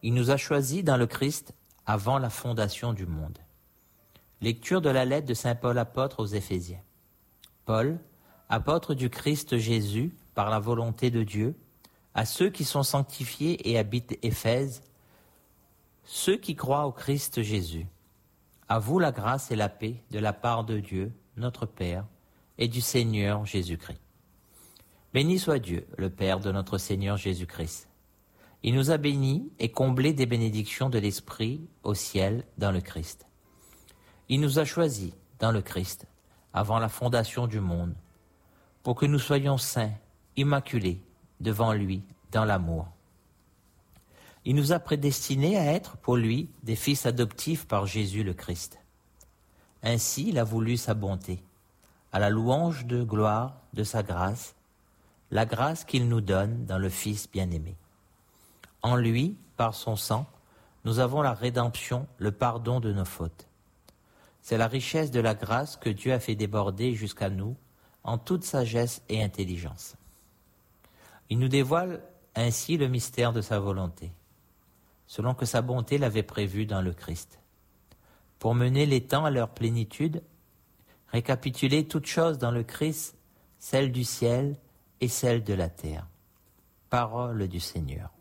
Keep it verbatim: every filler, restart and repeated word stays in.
il nous a choisis dans le Christ avant la fondation du monde. Lecture de la lettre de saint Paul apôtre aux Éphésiens. Paul, apôtre du Christ Jésus, par la volonté de Dieu, à ceux qui sont sanctifiés et habitent Éphèse, ceux qui croient au Christ Jésus. À vous la grâce et la paix de la part de Dieu, notre Père, et du Seigneur Jésus-Christ. Béni soit Dieu, le Père de notre Seigneur Jésus-Christ. Il nous a bénis et comblés des bénédictions de l'Esprit au ciel dans le Christ. Il nous a choisis dans le Christ, avant la fondation du monde, pour que nous soyons saints, immaculés, devant lui, dans l'amour. Il nous a prédestinés à être, pour lui, des fils adoptifs par Jésus le Christ. Ainsi, il a voulu sa bonté, à la louange de gloire de sa grâce, la grâce qu'il nous donne dans le Fils bien-aimé. En lui, par son sang, nous avons la rédemption, le pardon de nos fautes. C'est la richesse de la grâce que Dieu a fait déborder jusqu'à nous en toute sagesse et intelligence. Il nous dévoile ainsi le mystère de sa volonté, selon que sa bonté l'avait prévu dans le Christ, pour mener les temps à leur plénitude, récapituler toutes choses dans le Christ, celles du ciel et celles de la terre. Parole du Seigneur.